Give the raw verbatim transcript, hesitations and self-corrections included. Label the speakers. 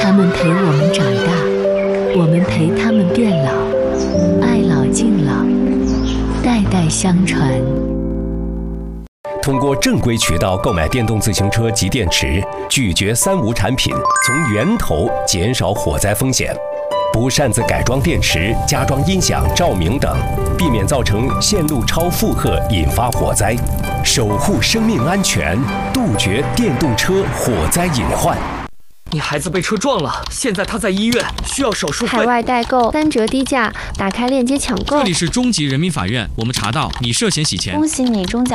Speaker 1: 他们陪我们长大，我们陪他们变老，爱老敬老，代代相传。
Speaker 2: 通过正规渠道购买电动自行车及电池，拒绝三无产品，从源头减少火灾风险。不擅自改装电池、加装音响、照明等，避免造成线路超负荷引发火灾，守护生命安全，杜绝电动车火灾隐患。
Speaker 3: 你孩子被车撞了，现在他在医院，需要手术费。
Speaker 4: 海外代购三折低价，打开链接抢购。
Speaker 5: 这里是中级人民法院，我们查到你涉嫌洗钱。
Speaker 4: 恭喜你中奖。